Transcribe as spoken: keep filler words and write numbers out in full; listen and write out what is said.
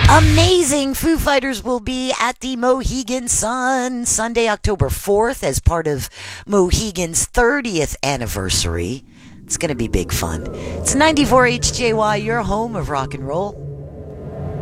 Amazing! Foo Fighters will be at the Mohegan Sun Sunday, October fourth, as part of Mohegan's thirtieth anniversary. It's going to be big fun. It's ninety-four H J Y, your home of rock and roll.